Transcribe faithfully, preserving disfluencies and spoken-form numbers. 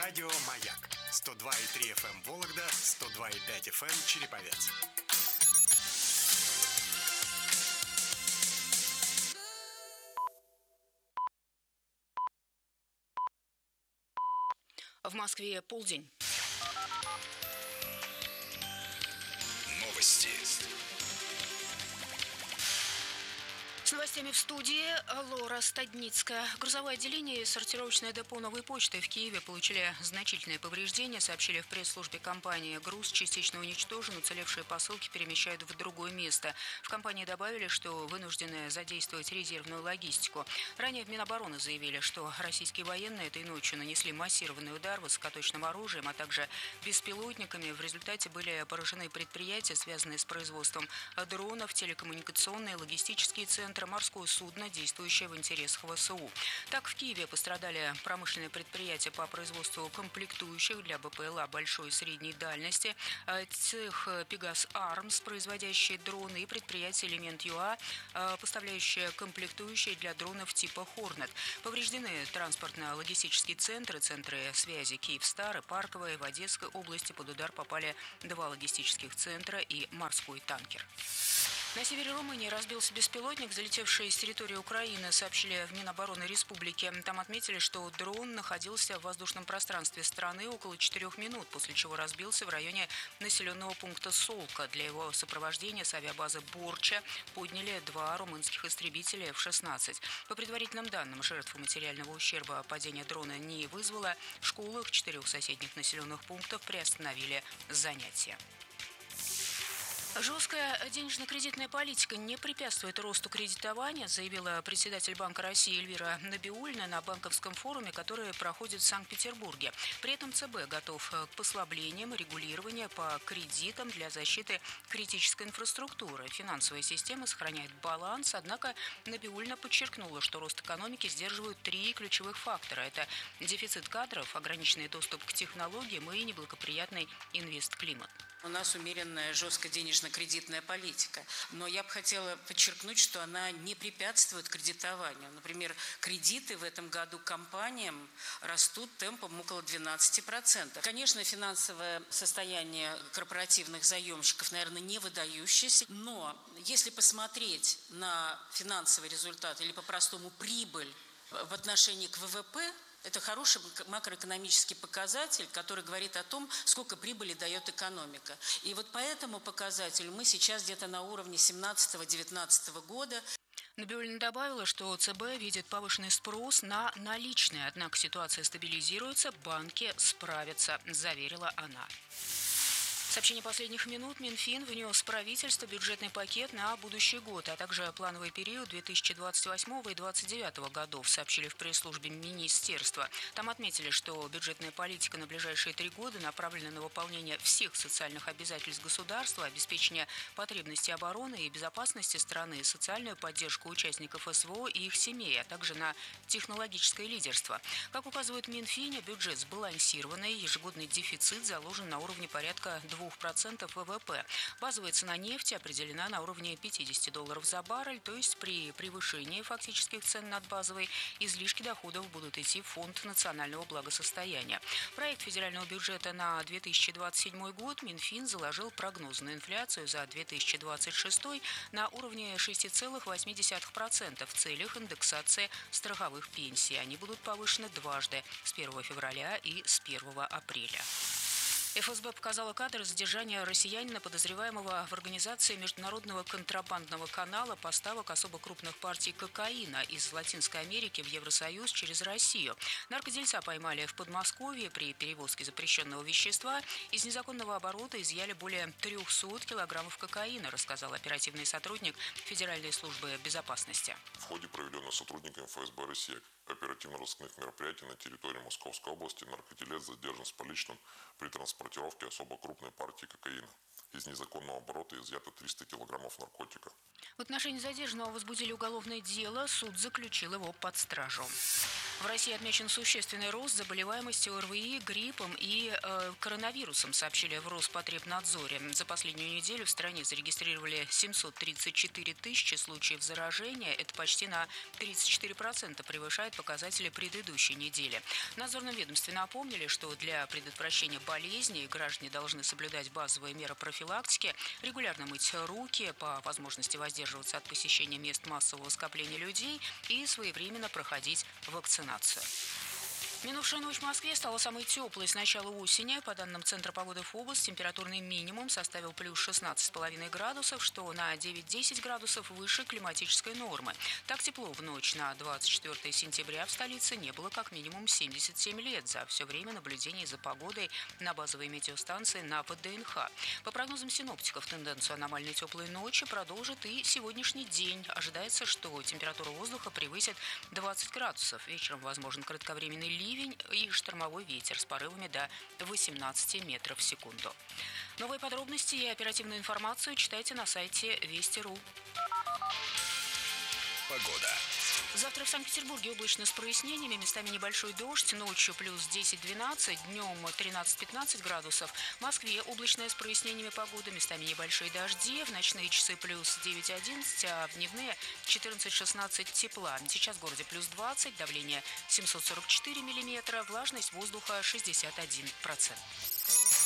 Радио «Маяк» сто два и три эф эм Вологда, сто два и пять эф эм Череповец. В Москве полдень. Новости. С новостями в студии Лора Стадницкая. Грузовое отделение и сортировочное депо «Новой почты» в Киеве получили значительные повреждения, сообщили в пресс-службе компании. Груз частично уничтожен, уцелевшие посылки перемещают в другое место. В компании добавили, что вынуждены задействовать резервную логистику. Ранее в Минобороны заявили, что российские военные этой ночью нанесли массированный удар высокоточным оружием, а также беспилотниками. В результате были поражены предприятия, связанные с производством дронов, телекоммуникационные, логистические центры, морское судно, действующее в интересах вэ эс у. Так, в Киеве пострадали промышленные предприятия по производству комплектующих для бэ пэ эл а большой и средней дальности, цех «Пегас Армс», производящий дроны, и предприятие «Элемент ю а», поставляющее комплектующие для дронов типа «Хорнет». Повреждены транспортно-логистические центры, центры связи «Киевстар» и «Парковая». В Одесской области под удар попали два логистических центра и морской танкер. На севере Румынии разбился беспилотник, залетевший с территории Украины, сообщили в Минобороны Республики. Там отметили, что дрон находился в воздушном пространстве страны около четырех минут, после чего разбился в районе населенного пункта Солка. Для его сопровождения с авиабазы Борча подняли два румынских истребителя эф шестнадцать. По предварительным данным, жертв материального ущерба падение дрона не вызвало. В школах четырех соседних населенных пунктов приостановили занятия. Жесткая денежно-кредитная политика не препятствует росту кредитования, заявила председатель Банка России Эльвира Набиуллина на банковском форуме, который проходит в Санкт-Петербурге. При этом цэ бэ готов к послаблениям регулирования по кредитам для защиты критической инфраструктуры. Финансовая система сохраняет баланс, однако Набиуллина подчеркнула, что рост экономики сдерживают три ключевых фактора. Это дефицит кадров, ограниченный доступ к технологиям и неблагоприятный инвестклимат. У нас умеренная жесткая денежно-кредитная политика. Но я бы хотела подчеркнуть, что она не препятствует кредитованию. Например, кредиты в этом году компаниям растут темпом около двенадцати процентов. Конечно, финансовое состояние корпоративных заемщиков, наверное, не выдающееся. Но если посмотреть на финансовый результат или по-простому прибыль в отношении к вэ вэ пэ, это хороший макроэкономический показатель, который говорит о том, сколько прибыли дает экономика. И вот по этому показателю мы сейчас где-то на уровне семнадцатого-девятнадцатого года. Набиуллина добавила, что цэ бэ видит повышенный спрос на наличные, однако ситуация стабилизируется, банки справятся, заверила она. Сообщение последних минут. Минфин внес в правительство бюджетный пакет на будущий год, а также плановый период две тысячи двадцать восьмого и две тысячи двадцать девятого годов, сообщили в пресс-службе министерства. Там отметили, что бюджетная политика на ближайшие три года направлена на выполнение всех социальных обязательств государства, обеспечение потребностей обороны и безопасности страны, социальную поддержку участников эс вэ о и их семей, а также на технологическое лидерство. Как указывает Минфин, бюджет сбалансированный, ежегодный дефицит заложен на уровне порядка двух процентов вэ вэ пэ. Базовая цена нефти определена на уровне пятидесяти долларов за баррель, то есть при превышении фактических цен над базовой излишки доходов будут идти в Фонд национального благосостояния. Проект федерального бюджета на две тысячи двадцать седьмой год Минфин заложил прогноз на инфляцию за две тысячи двадцать шестой на уровне шести целых восьми десятых процента в целях индексации страховых пенсий. Они будут повышены дважды – с первого февраля и с первого апреля. эф эс бэ показала кадры задержания россиянина, подозреваемого в организации международного контрабандного канала поставок особо крупных партий кокаина из Латинской Америки в Евросоюз через Россию. Наркодельца поймали в Подмосковье при перевозке запрещенного вещества. Из незаконного оборота изъяли более трехсот килограммов кокаина, рассказал оперативный сотрудник Федеральной службы безопасности. В ходе проведенных сотрудниками эф эс бэ России оперативно-розыскных мероприятий на территории Московской области наркоделец задержан с поличным при транспортировке особо крупной партии кокаина. Из незаконного оборота изъято триста килограммов наркотика. В отношении задержанного возбудили уголовное дело, суд заключил его под стражу. В России отмечен существенный рост заболеваемости ОРВИ, гриппом и э, коронавирусом, сообщили в Роспотребнадзоре. За последнюю неделю в стране зарегистрировали семьсот тридцать четыре тысячи случаев заражения. Это почти на тридцать четыре процента превышает показатели предыдущей недели. В надзорном ведомстве напомнили, что для предотвращения болезней граждане должны соблюдать базовые меры профилактики, регулярно мыть руки, по возможности воздерживаться от посещения мест массового скопления людей и своевременно проходить вакцинацию. Минувшая ночь в Москве стала самой теплой с начала осени. По данным Центра погоды ФОБОС, температурный минимум составил плюс шестнадцать с половиной градусов, что на девять-десять градусов выше климатической нормы. Так тепло в ночь на двадцать четвёртое сентября в столице не было как минимум семьдесят семь лет за все время наблюдений за погодой на базовой метеостанции на ВДНХ. По прогнозам синоптиков, тенденцию аномальной теплой ночи продолжит и сегодняшний день. Ожидается, что температура воздуха превысит двадцать градусов. Вечером возможен кратковременный ливень и штормовой ветер с порывами до восемнадцати метров в секунду. Новые подробности и оперативную информацию читайте на сайте Вести точка ру. Погода. Завтра в Санкт-Петербурге облачно с прояснениями, местами небольшой дождь, ночью плюс десять-двенадцать, днем тринадцать-пятнадцать градусов. В Москве облачная с прояснениями погода, местами небольшие дожди, в ночные часы плюс девять-одиннадцать, а в дневные четырнадцать-шестнадцать тепла. Сейчас в городе плюс двадцать, давление семьсот сорок четыре миллиметра, влажность воздуха шестьдесят один процент.